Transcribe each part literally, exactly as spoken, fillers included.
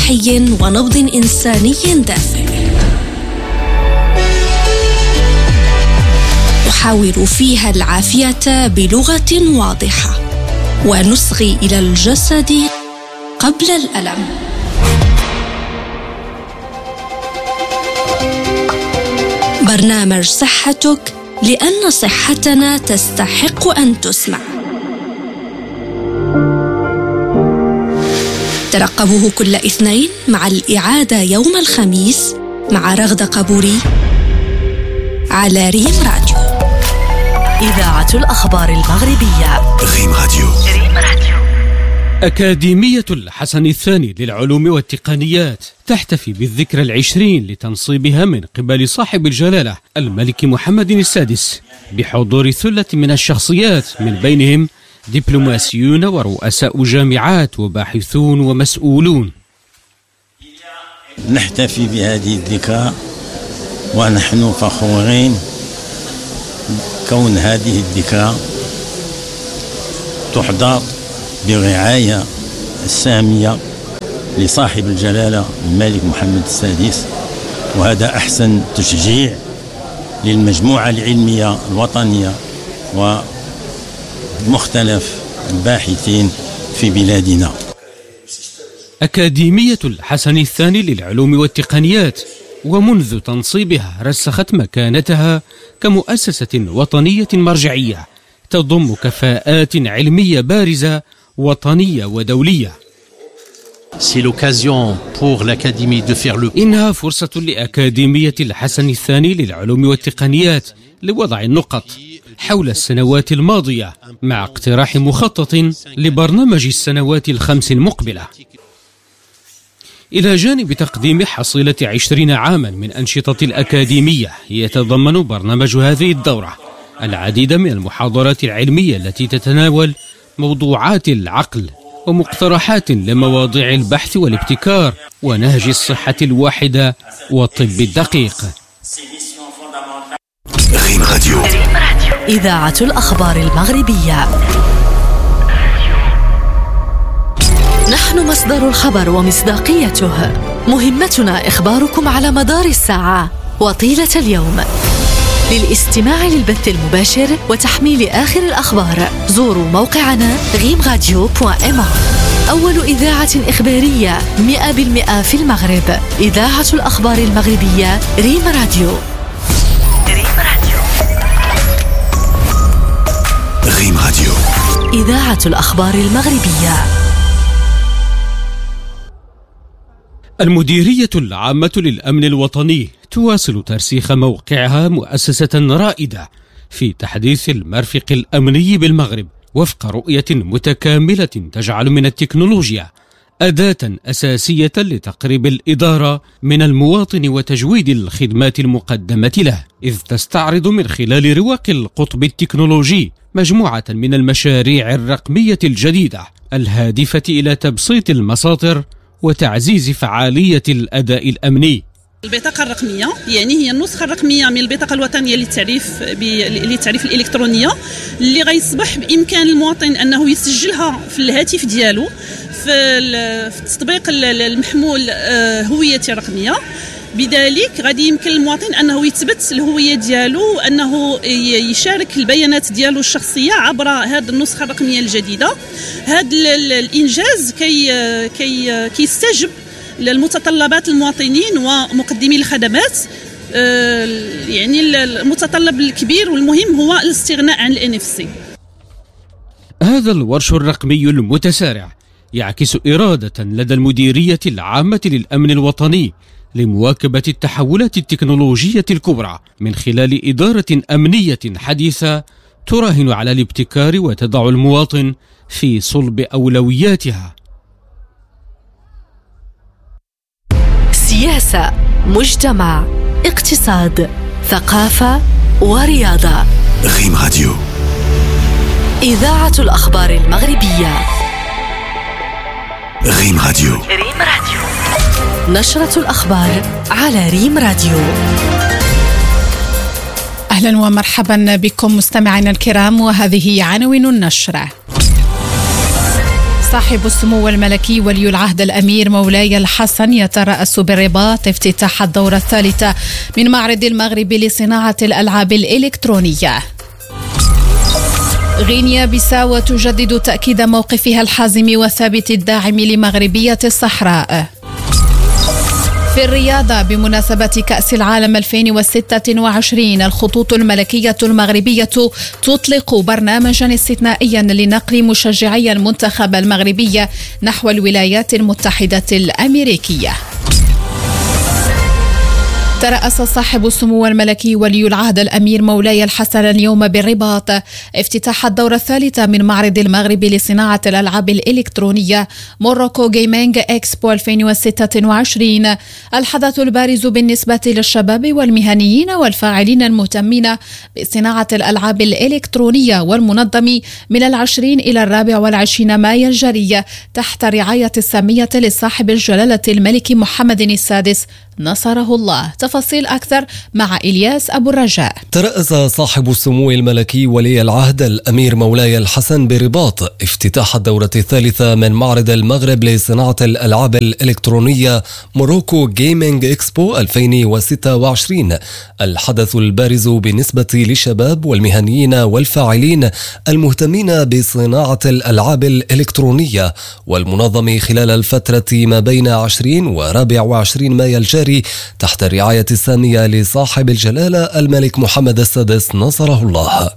صحي ونبض إنساني دافئ. نحاور فيها العافية بلغة واضحة ونصغي إلى الجسد قبل الألم. برنامج صحتك، لأن صحتنا تستحق أن تسمع. ترقبوه كل اثنين مع الإعادة يوم الخميس مع رغدة قبوري على ريم راديو. إذاعة الأخبار المغربية. ريم راديو. ريم راديو. أكاديمية الحسن الثاني للعلوم والتقنيات تحتفي بالذكرى العشرين لتنصيبها من قبل صاحب الجلالة الملك محمد السادس، بحضور ثلة من الشخصيات، من بينهم دبلوماسيون ورؤساء جامعات وباحثون ومسؤولون. نحتفي بهذه الذكرى ونحن فخورين كون هذه الذكرى تحضر برعاية السامية لصاحب الجلالة الملك محمد السادس، وهذا أحسن تشجيع للمجموعة العلمية الوطنية ومختلف الباحثين في بلادنا. أكاديمية الحسن الثاني للعلوم والتقنيات، ومنذ تنصيبها رسخت مكانتها كمؤسسة وطنية مرجعية تضم كفاءات علمية بارزة وطنية ودولية. إنها فرصة لأكاديمية الحسن الثاني للعلوم والتقنيات لوضع النقط حول السنوات الماضية، مع اقتراح مخطط لبرنامج السنوات الخمس المقبلة، إلى جانب تقديم حصيلة عشرين عاما من أنشطة الأكاديمية. يتضمن برنامج هذه الدورة العديد من المحاضرات العلمية التي تتناول موضوعات العقل ومقترحات لمواضيع البحث والابتكار ونهج الصحة الواحدة والطب الدقيق. ريم راديو. إذاعة الأخبار المغربية. نحن مصدر الخبر ومصداقيته، مهمتنا إخباركم على مدار الساعة وطيلة اليوم. للاستماع للبث المباشر وتحميل آخر الأخبار زوروا موقعنا غيم راديو دوت إم. أول إذاعة إخبارية مئة بالمئة في المغرب. إذاعة الأخبار المغربية ريم راديو. ريم راديو. ريم راديو. إذاعة الأخبار المغربية. المديرية العامة للأمن الوطني تواصل ترسيخ موقعها مؤسسة رائدة في تحديث المرفق الأمني بالمغرب، وفق رؤية متكاملة تجعل من التكنولوجيا أداة أساسية لتقريب الإدارة من المواطن وتجويد الخدمات المقدمة له، إذ تستعرض من خلال رواق القطب التكنولوجي مجموعة من المشاريع الرقمية الجديدة الهادفة إلى تبسيط المساطر وتعزيز فعالية الأداء الأمني. البطاقة الرقمية يعني هي النسخة الرقمية من البطاقة الوطنية للتعريف للتعريف الإلكترونية، اللي غيصبح بإمكان المواطن أنه يسجلها في الهاتف ديالو في التطبيق المحمول هويتي الرقمية. بذلك غادي يمكن للمواطن أنه يثبت الهوية ديالو وأنه يشارك البيانات ديالو الشخصية عبر هذه النسخة الرقمية الجديدة. هذا الإنجاز كي كي كيستجب للمتطلبات المواطنين ومقدمي الخدمات. يعني المتطلب الكبير والمهم هو الاستغناء عن الإن إف سي. هذا الورش الرقمي المتسارع يعكس إرادة لدى المديرية العامة للأمن الوطني لمواكبة التحولات التكنولوجية الكبرى من خلال إدارة أمنية حديثة تراهن على الابتكار وتضع المواطن في صلب أولوياتها. سياسة، مجتمع، اقتصاد، ثقافة ورياضة. ريم راديو. إذاعة الأخبار المغربية. ريم راديو. ريم راديو. نشرة الأخبار على ريم راديو. أهلا ومرحبا بكم مستمعينا الكرام، وهذه عناوين النشرة. صاحب السمو الملكي ولي العهد الأمير مولاي الحسن يترأس بالرباط افتتاح الدورة الثالثة من معرض المغرب لصناعة الألعاب الإلكترونية. غينيا بيساو تجدد تأكيد موقفها الحازم والثابت الداعم لمغربية الصحراء. في الرياضة بمناسبة كأس العالم ألفين وستة وعشرين الخطوط الملكية المغربية تطلق برنامجا استثنائيا لنقل مشجعي المنتخب المغربي نحو الولايات المتحدة الأمريكية. ترأس صاحب السمو الملكي ولي العهد الأمير مولاي الحسن اليوم بالرباط افتتاح الدورة الثالثة من معرض المغرب لصناعة الألعاب الإلكترونية موروكو جيمنج إكسبو ألفين وستة وعشرين، الحدث البارز بالنسبة للشباب والمهنيين والفاعلين المهتمين بصناعة الألعاب الإلكترونية، والمنظم من العشرين إلى الرابع والعشرين مايو الجاري تحت رعاية السامية لصاحب الجلالة الملك محمد السادس نصره الله. تفاصيل أكثر مع إلياس أبو الرجاء. ترأس صاحب السمو الملكي ولي العهد الأمير مولاي الحسن برباط افتتاح الدورة الثالثة من معرض المغرب لصناعة الألعاب الإلكترونية موروكو جيمنج إكسبو ألفين وستة وعشرين، الحدث البارز بالنسبة للشباب والمهنيين والفاعلين المهتمين بصناعة الألعاب الإلكترونية، والمنظم خلال الفترة ما بين عشرين ورابع وعشرين مايو الجاري تحت الرعاية السامية لصاحب الجلالة الملك محمد السادس نصره الله.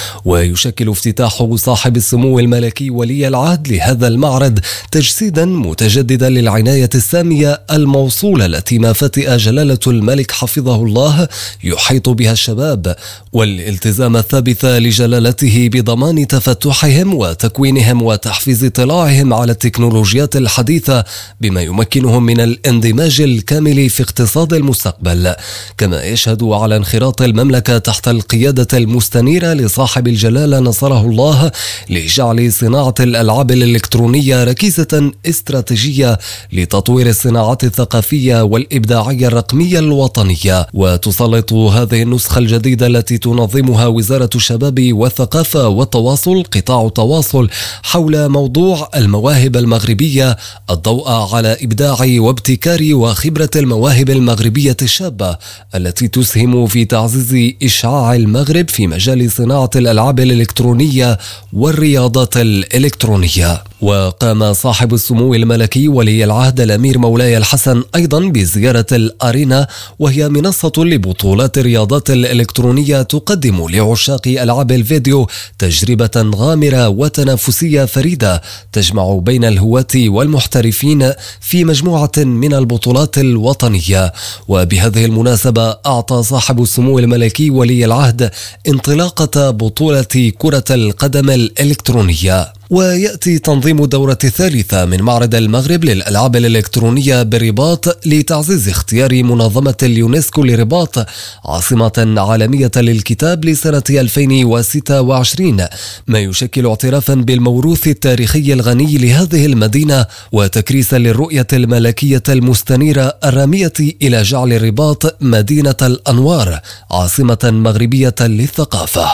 ويشكل افتتاح صاحب السمو الملكي ولي العهد لهذا المعرض تجسيدا متجددا للعناية السامية الموصولة التي ما فتئ جلالة الملك حفظه الله يحيط بها الشباب، والالتزام الثابت لجلالته بضمان تفتحهم وتكوينهم وتحفيز اطلاعهم على التكنولوجيات الحديثة بما يمكنهم من الاندماج الكامل في اقتصاد المستقبل. كما يشهد على انخراط المملكة تحت القيادة المستنيرة لصاحب الجلالة نصره الله لجعل صناعة الألعاب الإلكترونية ركيزة استراتيجية لتطوير الصناعات الثقافية والإبداعية الرقمية الوطنية. وتسلط هذه النسخة الجديدة التي تنظمها وزارة الشباب والثقافة والتواصل قطاع تواصل حول موضوع المواهب المغربية الضوء على إبداع وابتكار وخبرة المواهب المغربية الشابة التي تسهم في تعزيز إشعاع المغرب في مجال صناعة الألعاب الإلكترونية والرياضات الإلكترونية. وقام صاحب السمو الملكي ولي العهد الأمير مولاي الحسن أيضا بزيارة الأرينا، وهي منصة لبطولات الرياضات الإلكترونية تقدم لعشاق ألعاب الفيديو تجربة غامرة وتنافسية فريدة تجمع بين الهواة والمحترفين في مجموعة من البطولات الوطنية. وبهذه المناسبة أعطى صاحب السمو الملكي ولي العهد انطلاقة بطولة كرة القدم الإلكترونية. ويأتي تنظيم الدورة الثالثة من معرض المغرب للألعاب الإلكترونية بالرباط لتعزيز اختيار منظمة اليونسكو لرباط عاصمة عالمية للكتاب لسنة ألفين وستة وعشرين، ما يشكل اعترافا بالموروث التاريخي الغني لهذه المدينة وتكريسا للرؤية الملكية المستنيرة الرامية إلى جعل الرباط مدينة الأنوار عاصمة مغربية للثقافة.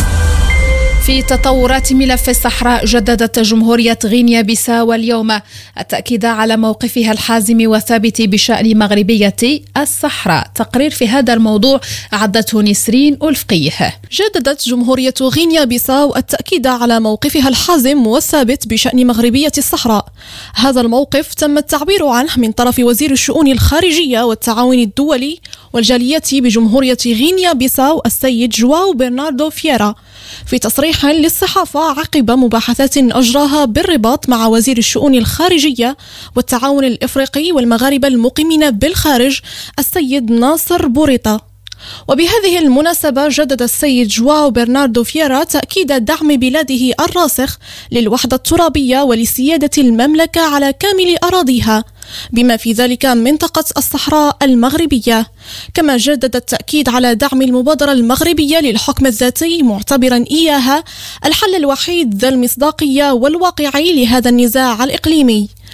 في تطورات ملف الصحراء، جددت جمهورية غينيا بيساو اليوم التأكيد على موقفها الحازم والثابت بشأن مغربية الصحراء. تقرير في هذا الموضوع أعدته نسرين ألفقيه. جددت جمهورية غينيا بيساو التأكيد على موقفها الحازم والثابت بشأن مغربية الصحراء. هذا الموقف تم التعبير عنه من طرف وزير الشؤون الخارجية والتعاون الدولي والجالية بجمهورية غينيا بيساو السيد جواو برناردو فييرا في تصريح للصحافة عقب مباحثات أجراها بالرباط مع وزير الشؤون الخارجية والتعاون الإفريقي والمغاربة المقيمين بالخارج السيد ناصر بوريطة. وبهذه المناسبة جدد السيد جواو برناردو فييرا تأكيد دعم بلاده الراسخ للوحدة الترابية ولسيادة المملكة على كامل أراضيها بما في ذلك منطقة الصحراء المغربية. كما جدد التأكيد على دعم المبادرة المغربية للحكم الذاتي معتبرا إياها الحل الوحيد ذا المصداقية والواقعي لهذا النزاع الإقليمي.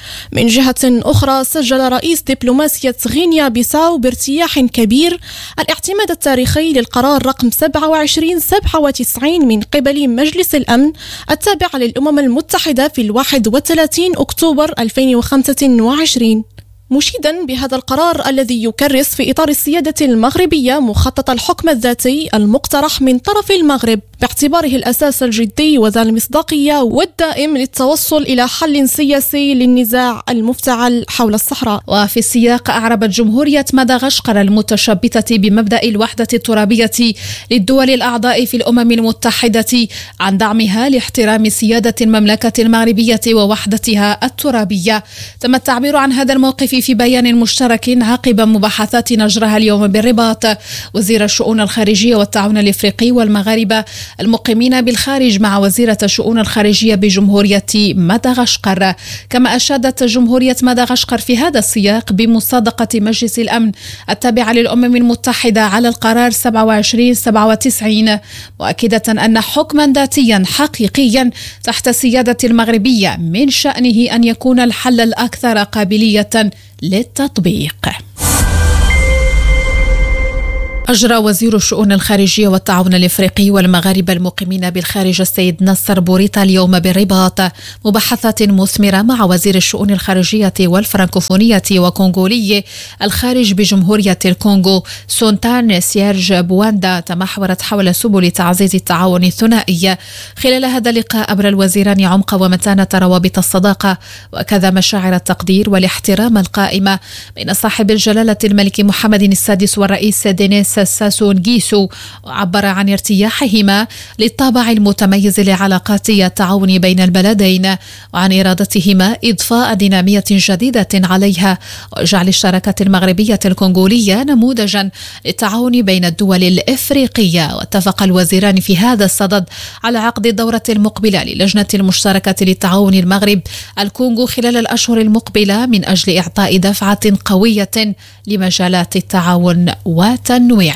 من جهة أخرى سجل رئيس دبلوماسية غينيا بيساو بارتياح كبير الاعتماد التاريخي للقرار رقم سبعة وعشرين سبعة وتسعين من قبل مجلس الأمن التابع للأمم المتحدة في الواحد وثلاثين أكتوبر ألفين وخمسة وعشرين، مشيدا بهذا القرار الذي يكرس في إطار السيادة المغربية مخطط الحكم الذاتي المقترح من طرف المغرب باعتباره الأساس الجدي وذا المصداقية والدائم للتوصل إلى حل سياسي للنزاع المفتعل حول الصحراء. وفي السياق أعربت جمهورية مدغشقر المتشبثة بمبدأ الوحدة الترابية للدول الأعضاء في الأمم المتحدة عن دعمها لاحترام سيادة المملكة المغربية ووحدتها الترابية. تم التعبير عن هذا الموقف في بيان مشترك عقب مباحثات نجرها اليوم بالرباط وزير الشؤون الخارجية والتعاون الإفريقي والمغاربة المقيمين بالخارج مع وزيرة الشؤون الخارجية بجمهورية مدغشقر. كما أشادت جمهورية مدغشقر في هذا السياق بمصادقة مجلس الأمن التابع للأمم المتحدة على القرار سبعة وعشرين سبعة وتسعين، مؤكدة أن حكما ذاتيا حقيقيا تحت سيادة المغربية من شأنه أن يكون الحل الأكثر قابلية للتطبيق. أجرى وزير الشؤون الخارجية والتعاون الإفريقي والمغاربة المقيمين بالخارج السيد نصر بوريطة اليوم بالرباط مباحثات مثمرة مع وزير الشؤون الخارجية والفرنكوفونية وكونغولي الخارج بجمهورية الكونغو سونتان سيرج بواندا تمحورت حول سبل تعزيز التعاون الثنائي. خلال هذا اللقاء أبرى الوزيران عمق ومتانة روابط الصداقة وكذا مشاعر التقدير والاحترام القائمة بين صاحب الجلالة الملك محمد السادس والرئيس دينيس ساسو نغيسو، وعبر عن ارتياحهما للطابع المتميز لعلاقات التعاون بين البلدين وعن إرادتهما إضفاء دينامية جديدة عليها وجعل الشراكة المغربية الكونغولية نموذجا للتعاون بين الدول الإفريقية. واتفق الوزيران في هذا الصدد على عقد الدورة المقبلة للجنة المشتركة للتعاون المغرب الكونغو خلال الأشهر المقبلة من أجل إعطاء دفعة قوية لمجالات التعاون وتنويعها.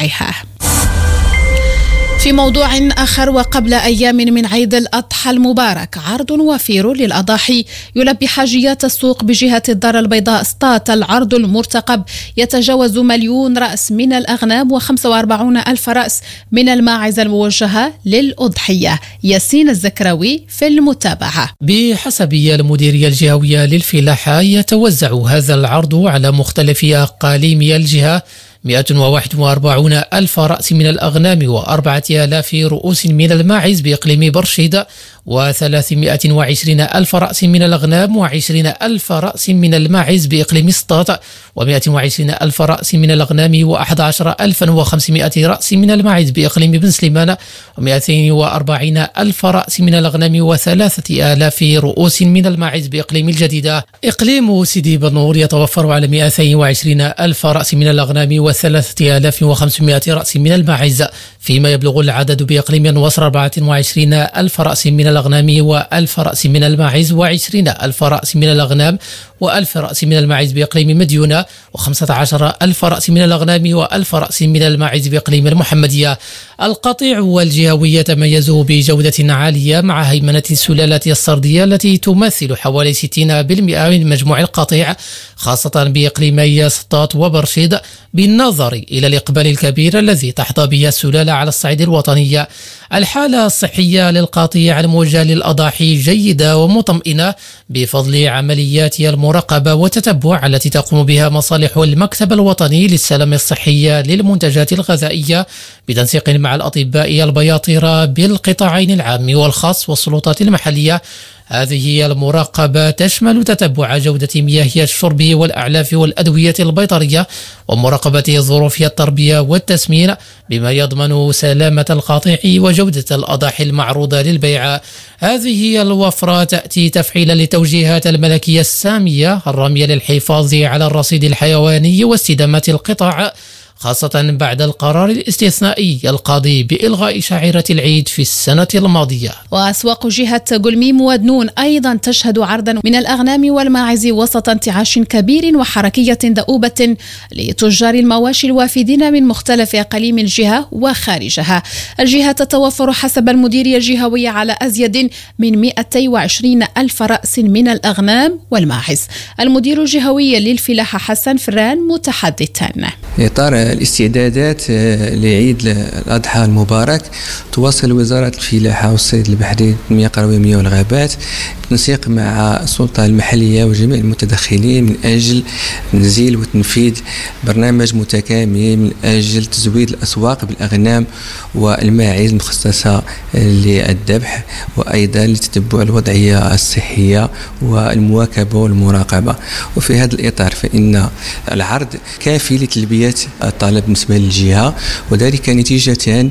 في موضوع آخر، وقبل أيام من عيد الأضحى المبارك عرض وفير للأضاحي يلبي حاجيات السوق بجهة الدار البيضاء سطات. العرض المرتقب يتجاوز مليون رأس من الأغنام وخمسة وأربعون ألف رأس من الماعز الموجهة للأضحية. ياسين الزكراوي في المتابعة. بحسب المديرية الجهوية للفلاحة يتوزع هذا العرض على مختلف أقاليم الجهة مئة وواحد وأربعين ألف رأس من الأغنام وأربعة آلاف رؤوس من الماعز بإقليم برشيد وثلاثمائة وعشرين ألف رأس من الأغنام وعشرين ألف رأس من الماعز بإقليم سطات ومائة وعشرين ألف رأس من الأغنام وأحد عشر ألفا وخمسمائة رأس من الماعز بإقليم بن سليمان ومائتين وأربعين ألف رأس من الأغنام وثلاثة آلاف رؤوس من الماعز بإقليم الجديدة. إقليم سيدي بنور يتوفر على مائتين وعشرين ألف رأس من الأغنام وثلاثة آلاف وخمسمائة رأس من الماعز، فيما يبلغ العدد بإقليم النواصر أربعة وعشرين ألف رأس من الأغنام وألف رأس من الماعز وعشرين ألف رأس من الأغنام وألف رأس من الماعز بإقليم مديونة وخمسة عشر ألف رأس من الأغنام وألف رأس من الماعز بإقليم المحمدية. القطيع والجهوي يتميزوا بجودة عالية مع هيمنة السلالة السردية التي تمثل حوالي ستين بالمئة من مجموع القطيع، خاصة بإقليمي سطات وبرشيد، بالنظر إلى الإقبال الكبير الذي تحظى به السلالة على الصعيد الوطني. الحالة الصحية للقطيع الموجه للأضاحي جيدة ومطمئنة بفضل عمليات المراقبة والتتبع التي تقوم بها مصالح المكتب الوطني للسلامة الصحية للمنتجات الغذائية بتنسيق مع الأطباء البياطرة بالقطاعين العام والخاص والسلطات المحلية. هذه المراقبة تشمل تتبع جودة مياه الشرب والأعلاف والأدوية البيطرية ومراقبة ظروف التربية والتسمين بما يضمن سلامة القطيع وجودة الأضاحي المعروضة للبيع. هذه الوفرة تأتي تفعيلا لتوجيهات الملكية السامية الرامية للحفاظ على الرصيد الحيواني واستدامة القطاع، خاصة بعد القرار الاستثنائي القاضي بإلغاء شاعرة العيد في السنة الماضية. وأسواق جهة قلميم ودنون أيضا تشهد عرضا من الأغنام والماعز وسط انتعاش كبير وحركية دؤوبة لتجار المواشي الوافدين من مختلف أقاليم الجهة وخارجها. الجهة تتوفر حسب المديرية الجهوية على أزيد من مئتين وعشرين ألف رأس من الأغنام والماعز. المدير الجهوي للفلاحة حسن فران متحدثا: إطار الاستعدادات لعيد الأضحى المبارك، تواصل وزارة الفلاحة والصيد البحري والتنمية القروية والغابات بالتنسيق مع السلطة المحلية وجميع المتدخلين من أجل تنزيل وتنفيذ برنامج متكامل من أجل تزويد الأسواق بالأغنام والماعز المخصصة للذبح، وأيضا لتتبع الوضعية الصحية والمواكبة والمراقبة. وفي هذا الإطار فإن العرض كافي لتلبية الطلب بالنسبة للجهة، وذلك نتيجة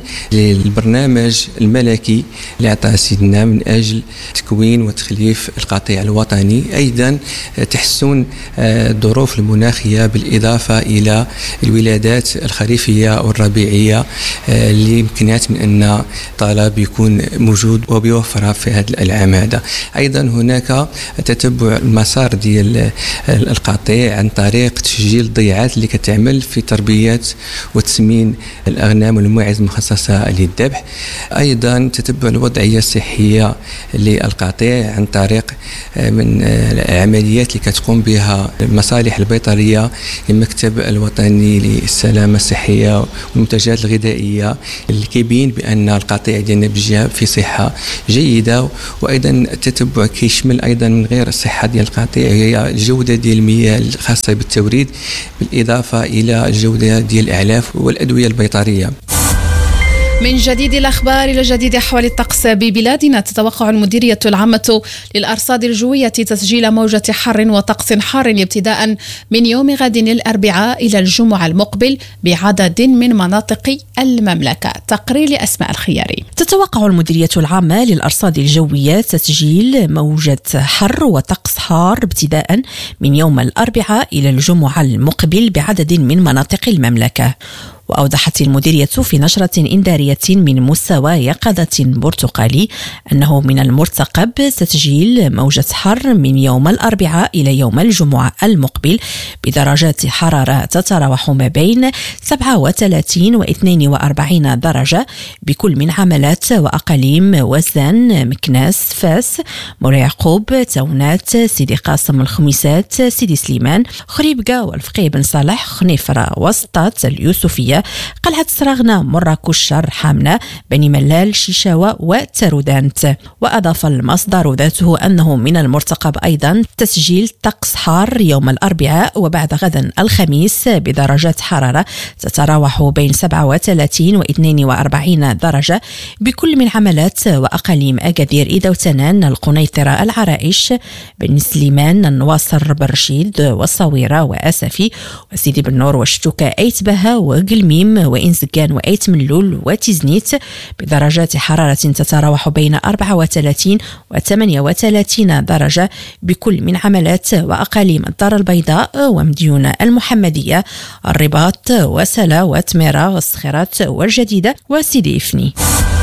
للبرنامج الملكي اللي أعطاه سيدنا من أجل تكوين وتخليف القطيع الوطني، أيضا تحسن الظروف المناخية بالإضافة إلى الولادات الخريفية والربيعية اللي يمكنات من أن الطلب يكون موجود وبيوفرها في هذا العام هذا. أيضا هناك تتبع المسار ديال القطيع عن طريق تسجيل الضيعات اللي كتعمل في تربية وتسمين الأغنام والماعز المخصصة للذبح. أيضا تتبع الوضعية الصحية للقطيع عن طريق من العمليات اللي كتقوم بها المصالح البيطرية المكتب الوطني للسلامة الصحية والمنتجات الغذائية، اللي كيبين بأن القطيع ديالنا بالجهة في صحة جيدة. وأيضا التتبع كيشمل أيضا من غير الصحة ديال القطيع هي الجودة ديال المياه الخاصة بالتوريد، بالإضافة إلى الجودة ديال الأعلاف والأدوية البيطرية. من جديد الأخبار إلى جديد أحوال الطقس ببلادنا. تتوقع المديرية العامة للأرصاد الجوية تسجيل موجة حر وطقس حار ابتداء من يوم غد الأربعاء إلى الجمعة المقبل بعدد من مناطق المملكة. تقرير لأسماء الخياري. تتوقع المديرية العامة للأرصاد الجوية تسجيل موجة حر وطقس حار ابتداء من يوم الأربعاء إلى الجمعة المقبل بعدد من مناطق المملكة. وأوضحت المديرية في نشرة إنذارية من مستوى يقظة برتقالي أنه من المرتقب تسجيل موجة حر من يوم الأربعاء إلى يوم الجمعة المقبل بدرجات حرارة تتراوح ما بين سبعة وثلاثين واثنين وأربعين درجة بكل من عملات وأقاليم وزان، مكناس، فاس، مور يعقوب، تونات، سيدي قاسم، الخميسات، سيدي سليمان، خريبكة والفقيه بن صالح، خنيفرة، وسطات، اليوسفية، قلعة سراغنا، مراكش، حامنة، بني ملال، شيشاوة وترودانت. وأضاف المصدر ذاته أنه من المرتقب أيضا تسجيل طقس حار يوم الأربعاء وبعد غدا الخميس بدرجات حرارة تتراوح بين سبعة وثلاثين واثنين وأربعين درجة بكل من عملات وأقاليم أكادير، إذا وتنان، القنيطرة، العرائش، بن سليمان، النواصر، برشيد والصويرة وأسفي وسيدي بن نور وشتوكة، أيتبها وقلميم وإنزكان وأيت ملول وتزنيت بدرجات حرارة تتراوح بين أربعة وثلاثين وثمانية وثلاثين درجة بكل من عملات وأقاليم الدار البيضاء ومديونة المحمدية، الرباط وسلا وتميرة والصخيرات والجديدة وسيدي إفني.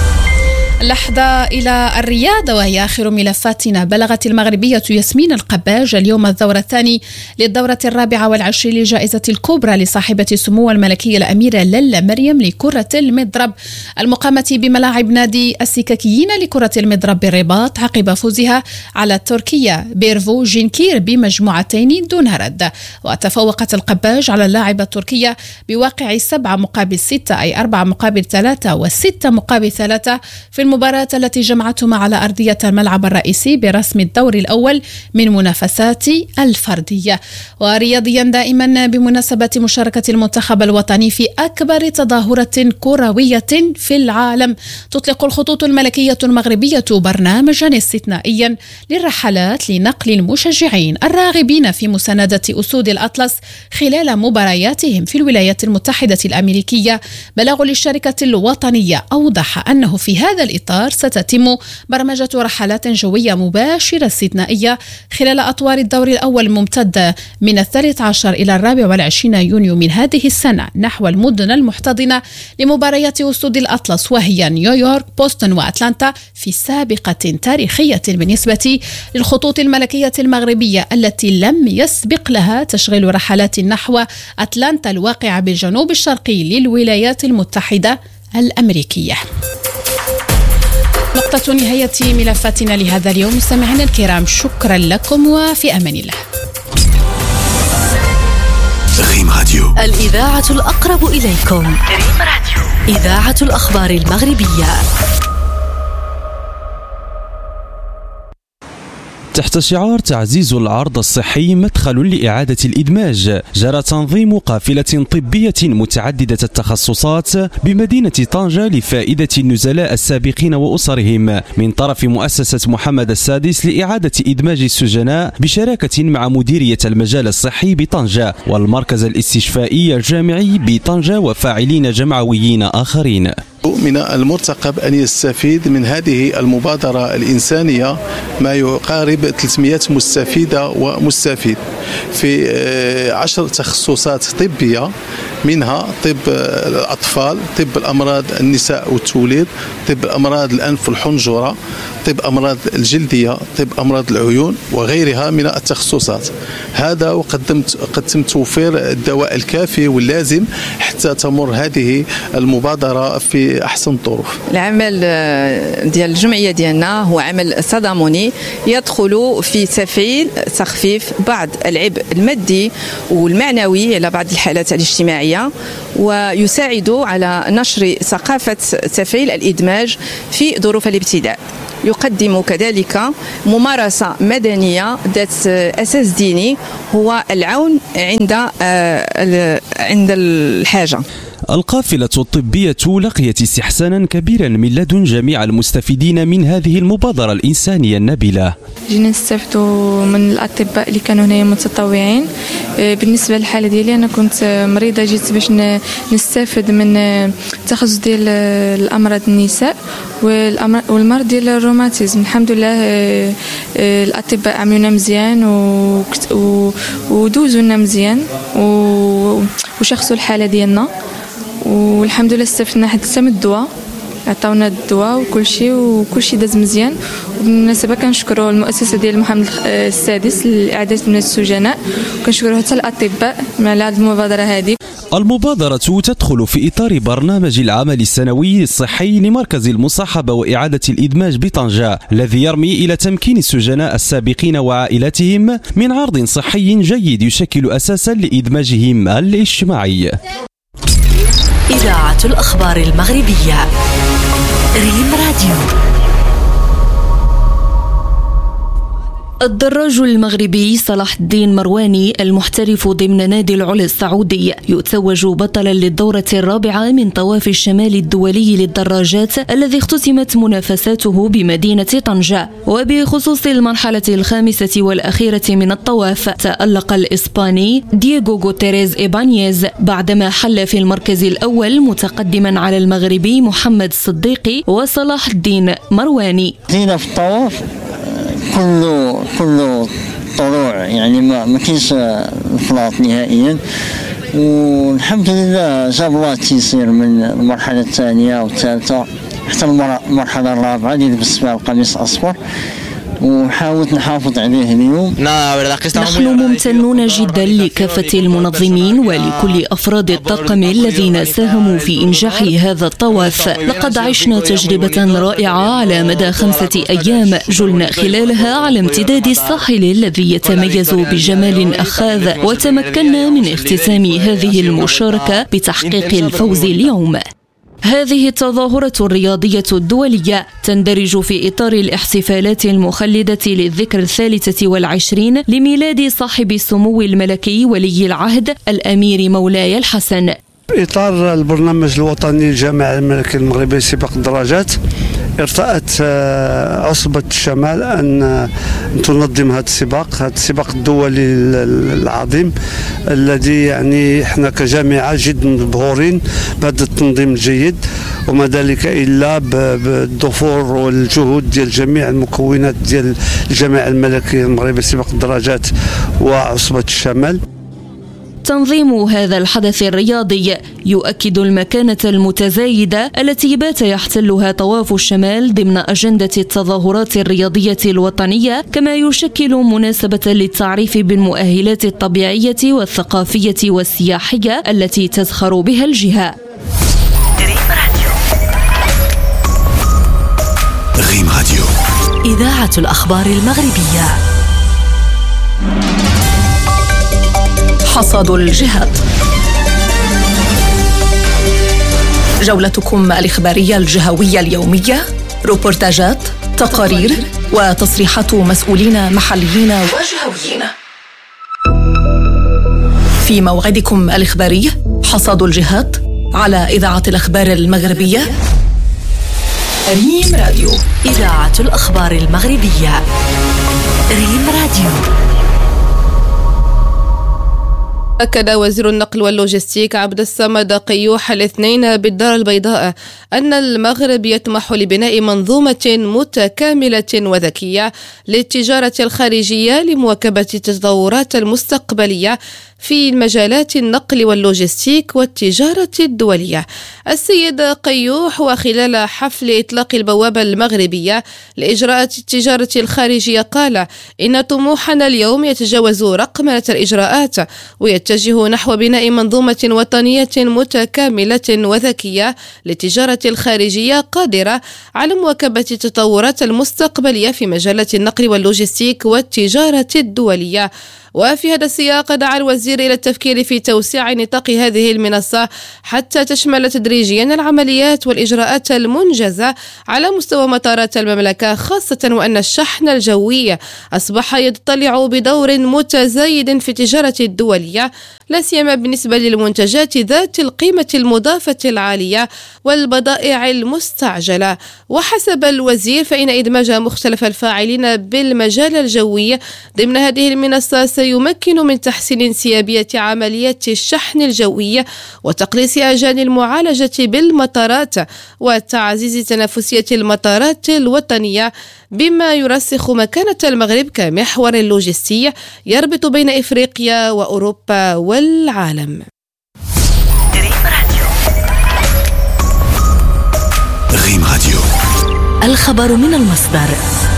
لحظة إلى الرياضة وهي آخر ملفاتنا. بلغت المغربية ياسمين القباج اليوم الدور الثاني للدورة الرابعة والعشرين لجائزة الكبرى لصاحبة السمو الملكية الأميرة للا مريم لكرة المضرب المقامة بملاعب نادي السككيين لكرة المضرب بالرباط عقب فوزها على التركية بيرفو جينكير بمجموعتين دون رد. وتفوقت القباج على اللاعبة التركية بواقع سبعة مقابل ستة، أي أربعة مقابل ثلاثة وستة مقابل ثلاثة في المباراة التي جمعتهم على أرضية الملعب الرئيسي برسم الدور الأول من منافسات الفردية. ورياضيا دائما بمناسبة مشاركة المنتخب الوطني في أكبر تظاهرة كروية في العالم، تطلق الخطوط الملكية المغربية برنامجا استثنائيا للرحلات لنقل المشجعين الراغبين في مساندة أسود الأطلس خلال مبارياتهم في الولايات المتحدة الأمريكية. بلاغ للشركة الوطنية أوضح أنه في هذا الإطار ستتم برمجة رحلات جوية مباشرة استثنائية خلال أطوار الدور الأول الممتد من الثالث عشر إلى الرابع والعشرين يونيو من هذه السنة نحو المدن المحتضنة لمباريات أسود الأطلس، وهي نيويورك، بوسطن وأتلانتا، في سابقة تاريخية بالنسبة للخطوط الملكية المغربية التي لم يسبق لها تشغيل رحلات نحو أتلانتا الواقعة بالجنوب الشرقي للولايات المتحدة الأمريكية. نقطة نهاية ملفاتنا لهذا اليوم. مستمعينا الكرام، شكرا لكم وفي أمان الله. ريم راديو، الإذاعة الأقرب إليكم. ريم راديو، إذاعة الأخبار المغربية. تحت شعار تعزيز العرض الصحي مدخل لإعادة الإدماج، جرى تنظيم قافلة طبية متعددة التخصصات بمدينة طنجة لفائدة النزلاء السابقين وأسرهم من طرف مؤسسة محمد السادس لإعادة إدماج السجناء بشراكة مع مديرية المجال الصحي بطنجة والمركز الاستشفائي الجامعي بطنجة وفاعلين جمعويين آخرين. من المرتقب أن يستفيد من هذه المبادرة الإنسانية ما يقارب ثلاثمئة مستفيدة ومستفيد في عشر تخصصات طبية، منها طب الأطفال، طب الأمراض النساء والتوليد، طب أمراض الأنف والحنجرة، طب أمراض الجلدية، طب أمراض العيون وغيرها من التخصصات. هذا وقدمت قدم توفير الدواء الكافي واللازم حتى تمر هذه المبادرة في أحسن الظروف. العمل ديال الجمعية ديالنا هو عمل تضامني يدخل في تفعيل تخفيف بعض العبء المادي والمعنوي على بعض الحالات الاجتماعية، ويساعد على نشر ثقافة تفعيل الإدماج في ظروف الابتداء. يقدم كذلك ممارسة مدنية ذات أساس ديني هو العون عند عند الحاجة. القافلة الطبية لقيت استحسانا كبيرا من لدن جميع المستفيدين من هذه المبادرة الإنسانية النبيلة. جينا نستفدوا من الأطباء اللي كانوا هنا متطوعين. بالنسبة للحالة ديالي أنا كنت مريضة، جيت باش نستفد من التخصص ديال الأمراض النساء والمرض ديال الروماتيزم. الحمد لله الأطباء عملونا مزيان ودوزونا مزيان وشخصوا الحالة ديالنا، والحمد لله استفدنا حتى من الدواء، عطاونا الدواء وكل شيء وكل شيء داز مزيان. وبالمناسبه كنشكروا المؤسسه ديال محمد السادس لاعاده من السجناء، وكنشكروا حتى الاطباء على هذه المبادره هذه. المبادرة تدخل في إطار برنامج العمل السنوي الصحي لمركز المصاحبة وإعادة الإدماج بطنجة، الذي يرمي إلى تمكين السجناء السابقين وعائلاتهم من عرض صحي جيد يشكل أساسا لإدماجهم الاجتماعي. إذاعة الأخبار المغربية. ريم راديو. الدراج المغربي صلاح الدين مرواني المحترف ضمن نادي العلا السعودي يتوج بطلا للدورة الرابعة من طواف الشمال الدولي للدراجات الذي اختتمت منافساته بمدينة طنجة. وبخصوص المرحلة الخامسة والأخيرة من الطواف تألق الإسباني دييغو غوتيريز إيبانيز بعدما حل في المركز الأول متقدما على المغربي محمد الصديقي وصلاح الدين مرواني. زينة في الطواف كله كله طلوع، يعني ما ما كاينش انفلاط نهائيا، والحمد لله جاب الله التيسير من المرحله الثانيه والثالثه حتى المرحله الرابعه اللي لبست فيها القميص الاصفر، وحاولت نحافظ عليه اليوم. نحن ممتنون جدا لكافة المنظمين ولكل أفراد الطاقم الذين ساهموا في إنجاح هذا الطواف. لقد عشنا تجربة رائعة على مدى خمسة أيام جلنا خلالها على امتداد الساحل الذي يتميز بجمال أخاذ، وتمكنا من اختتام هذه المشاركة بتحقيق الفوز اليوم. هذه التظاهرة الرياضية الدولية تندرج في إطار الاحتفالات المخلدة للذكرى الثالثة والعشرين لميلاد صاحب السمو الملكي ولي العهد الأمير مولاي الحسن. في إطار البرنامج الوطني للجامعة الملكية المغربية لسباق الدراجات، ارتأت عصبة الشمال أن تنظم هذا السباق هذا السباق الدولي العظيم الذي يعني احنا كجامعة جد مبهورين بهذا التنظيم الجيد، وما ذلك إلا بالظفور والجهود ديال جميع المكونات ديال الجامعة الملكية المغربية لسباق الدراجات وعصبة الشمال. تنظيم هذا الحدث الرياضي يؤكد المكانة المتزايدة التي بات يحتلها طواف الشمال ضمن أجندة التظاهرات الرياضية الوطنية، كما يشكل مناسبة للتعريف بالمؤهلات الطبيعية والثقافية والسياحية التي تزخر بها الجهة. ريم راديو، إذاعة الأخبار المغربية. حصاد الجهات، جولتكم الإخبارية الجهوية اليومية، روبورتاجات، تقارير وتصريحات مسؤولين محليين وجهويين. في موعدكم الإخباري حصاد الجهات على إذاعة الأخبار المغربية ريم راديو، إذاعة الأخبار المغربية ريم راديو. أكد وزير النقل واللوجستيك عبد الصمد قيوح الاثنين بالدار البيضاء أن المغرب يطمح لبناء منظومة متكاملة وذكية للتجارة الخارجية لمواكبة التطورات المستقبلية في مجالات النقل واللوجستيك والتجارة الدولية. السيد قيوح وخلال حفل إطلاق البوابة المغربية لإجراءات التجارة الخارجية قال إن طموحنا اليوم يتجاوز رقمنة الإجراءات ويتجه نحو بناء منظومة وطنية متكاملة وذكية للتجارة الخارجية قادرة على مواكبة التطورات المستقبلية في مجالات النقل واللوجستيك والتجارة الدولية. وفي هذا السياق دعا الوزير إلى التفكير في توسيع نطاق هذه المنصة حتى تشمل تدريجيا العمليات والإجراءات المنجزة على مستوى مطارات المملكة، خاصة وأن الشحن الجوي أصبح يضطلع بدور متزايد في التجارة الدولية، لا سيما بالنسبة للمنتجات ذات القيمة المضافة العالية والبضائع المستعجلة. وحسب الوزير فإن إدماج مختلف الفاعلين بالمجال الجوي ضمن هذه المنصة سيمكن من تحسين انسيابية عمليات الشحن الجوي وتقليص أجال المعالجة بالمطارات وتعزيز تنافسية المطارات الوطنية، بما يرسخ مكانة المغرب كمحور لوجستي يربط بين إفريقيا وأوروبا والعالم. ريم راديو، الخبر من المصدر.